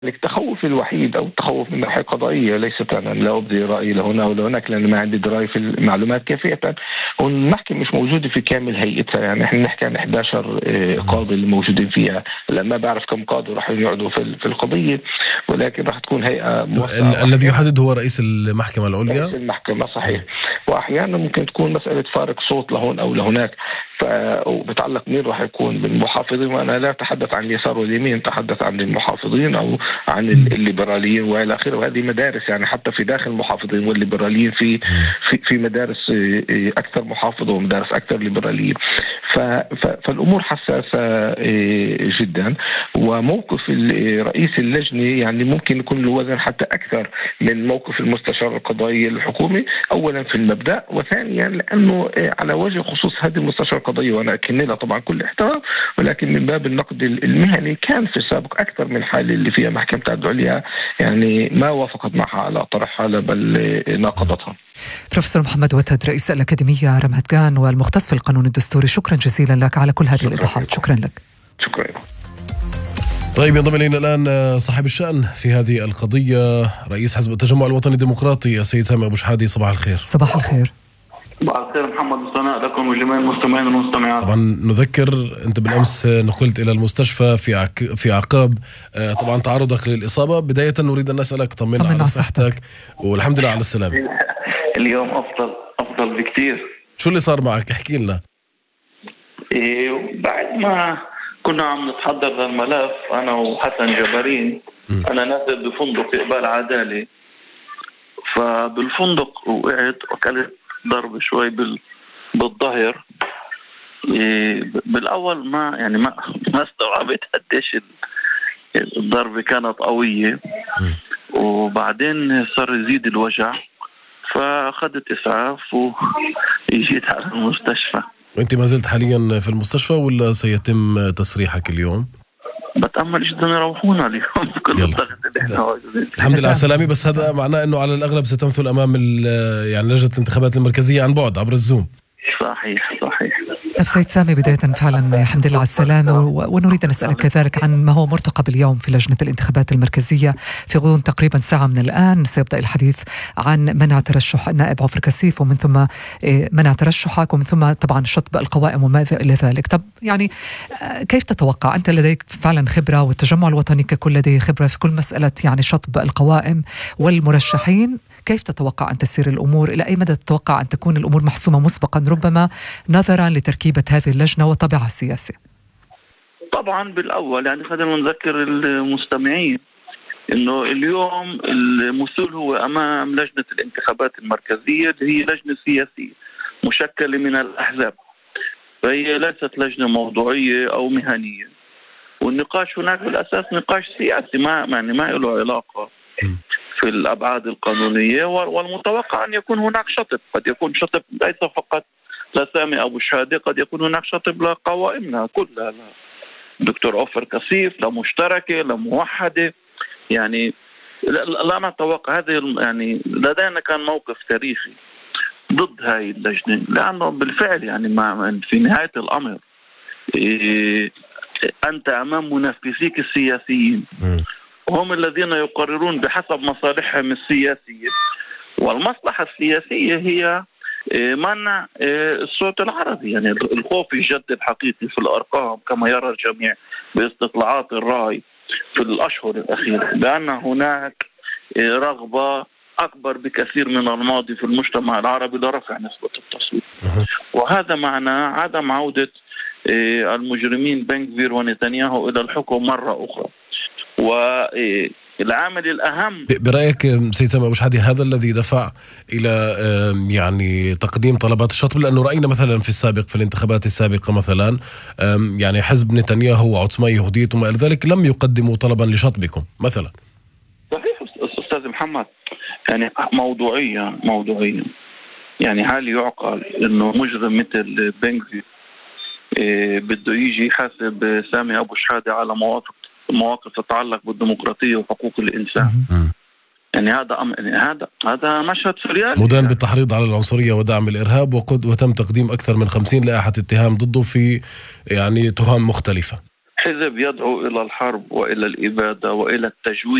التخوف الوحيد أو التخوف من الناحية القضائية، ليست أنا لا أبدي رأيي لهنا ولا هناك لأن ما عندي دراية في المعلومات كافية. والمحكمة مش موجودة في كامل هيئتها، يعني احنا نحكي عن 11 قاضي اللي موجودين فيها. لأن ما بعرف كم قاضي راح يقعدوا في القضية، ولكن راح تكون هيئة موسعة. الذي يحدد هو رئيس المحكمة العليا. رئيس المحكمة صحيح. وأحيانا ممكن تكون مسألة فارق صوت لهون أو لهناك، وبتعلق مين راح يكون بالمحافظين. وأنا لا أتحدث عن اليسار واليمين، أتحدث عن المحافظين أو عن الليبراليين وإلى آخره. وهذه مدارس، يعني حتى في داخل المحافظين والليبراليين في مدارس أكثر محافظة ومدارس أكثر ليبراليين. فالأمور حساسة جدا. وموقف رئيس اللجنة يعني ممكن يكون له وزن حتى أكثر من موقف المستشار القضائي الحكومي، أولا في المبدأ، وثانيا لأنه على وجه خصوص هذه المستشار القضائي، وأنا أكن لها طبعا كل احترام، ولكن من باب النقد المهني كان في السابق أكثر من حالة اللي فيها محكمة العليا يعني ما وافقت معها على طرحها بل ناقضتها. بروفيسور محمد وتد، رئيس الأكاديمية رمهتجان والمختص في القانون الدستوري، شكرا جزيلا لك على كل هذه الإيضاحات. شكرا لك. شكرا. طيب، ينضم إلينا الآن صاحب الشأن في هذه القضية، رئيس حزب التجمع الوطني الديمقراطي السيد سامي أبو شحادي. صباح الخير. صباح الخير. صباح الخير محمد، مستمع لكم وجميع المستمعين والمستمعات. طبعا نذكر أنت بالأمس نقلت إلى المستشفى في عقاب طبعا تعرضك للإصابة. بداية نريد أن نسألك طمنا على صحتك والحمد لله على السلامة. اليوم أفضل بكتير. شو اللي صار معك؟ احكي لنا. بعد ما كنا عم نتحضر للملف أنا وحسن جبارين، أنا نازل بفندق إقبال عدالي، فبالفندق وقعت وكلت ضرب شوي بالظهر. بالأول ما استوعبت قديش الضربة كانت قوية، وبعدين صار يزيد الوجع، فأخذت إسعاف وجيت على المستشفى. وأنت ما زلت حاليا في المستشفى ولا سيتم تسريحك اليوم؟ بتأمل جدا يروحونا اليوم كل الضغط اللي احنا واجهين. الحمد لله على السلامة. بس هذا معناه أنه على الأغلب ستمثل أمام يعني لجنة الانتخابات المركزية عن بعد عبر الزوم. صحيح. طيب سيد سامي، بداية فعلا الحمد لله على السلامة، ونريد أن نسألك كذلك عن ما هو مرتقب اليوم في لجنة الانتخابات المركزية. في غضون تقريبا ساعة من الآن سيبدأ الحديث عن منع ترشح النائب عفر كسيف، ومن ثم منع ترشحك، ومن ثم طبعا شطب القوائم وما إلى ذلك. طب يعني كيف تتوقع أنت؟ لديك فعلا خبرة، والتجمع الوطني ككل لديه خبرة في كل مسألة يعني شطب القوائم والمرشحين. كيف تتوقع أن تسير الأمور؟ إلى أي مدى تتوقع أن تكون الأمور محسومة مسبقا، ربما نظرا لتركيبة هذه اللجنة وطبعها السياسي؟ طبعا بالأول يعني خلينا نذكر المستمعين إنه اليوم المسؤول هو أمام لجنة الانتخابات المركزية، اللي هي لجنة سياسية مشكلة من الأحزاب، فهي ليست لجنة موضوعية أو مهنية. والنقاش هناك بالأساس نقاش سياسي، ما له علاقة في الأبعاد القانونية. والمتوقع أن يكون هناك شطب، قد يكون شطب ليس فقط لسامي أبو شحادي، قد يكون هناك شطب لقوائمنا كلها، دكتور عفر كسيف، لمشتركة، لموحدة. يعني لا نتوقع هذا، يعني لدينا كان موقف تاريخي ضد هاي اللجنة، لأنه بالفعل يعني في نهاية الأمر أنت أمام منافسيك السياسيين، وهم الذين يقررون بحسب مصالحهم السياسية، والمصلحة السياسية هي منع الصوت العربي. يعني الخوف يجدد حقيقي في الأرقام كما يرى الجميع باستطلاعات الرأي في الأشهر الأخيرة، بأن هناك رغبة أكبر بكثير من الماضي في المجتمع العربي لرفع نسبة التصويت. وهذا معناه عدم عودة المجرمين بنغفير ونتنياهو إلى الحكم مرة أخرى. والعامل الأهم برأيك سيد سامي أبو شحادي هذا الذي دفع إلى يعني تقديم طلبات الشطب؟ لأنه رأينا مثلا في السابق، في الانتخابات السابقة مثلا يعني حزب نتنياهو وعتصمة يهودية وما إلى ذلك لم يقدموا طلبا لشطبكم مثلا. صحيح أستاذ محمد، يعني موضوعيا يعني هل يعقل إنه مجرم مثل بنغفير بده يجي يحاسب سامي أبو شحادي على مواقف تتعلق بالديمقراطية وحقوق الإنسان؟ يعني هذا مشهد سريالي، مدان بالتحريض على العنصرية ودعم الإرهاب، وتم تقديم أكثر من 50 لائحة اتهام ضده في يعني تهم مختلفة. حزب يدعو إلى الحرب وإلى الإبادة وإلى التجويع